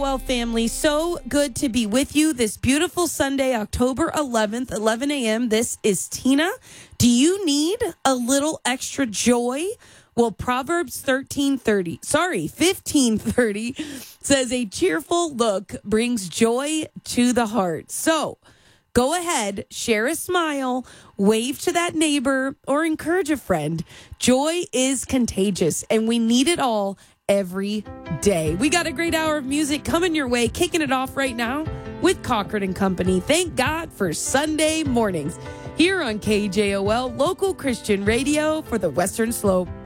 Well, family, so good to be with you this beautiful Sunday, October 11th, 11 a.m. This is Tina. Do you need a little extra joy? Well, Proverbs 15:30 says a cheerful look brings joy to the heart. So go ahead, share a smile, wave to that neighbor, or encourage a friend. Joy is contagious, and we need it all every day. We got a great hour of music coming your way, kicking it off right now with Cochran and Company. Thank God for Sunday mornings here on KJOL, local Christian radio for the Western Slope.